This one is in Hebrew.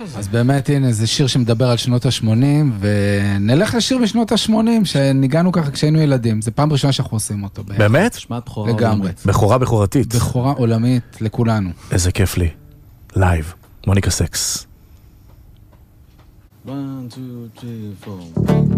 אז באמת, הנה, זה שיר שמדבר על שנות ה-80, ונלך לשיר משנות ה-80, שניגענו ככה כשהיינו ילדים. זה פעם ראשונה שאנחנו עושים אותו. באמת? שמעת בכורה לגמרי. עולמית. בכורתית. בכורה עולמית לכולנו. איזה כיף לי. לייב. מוניקה סקס. 1, 2, 3, 4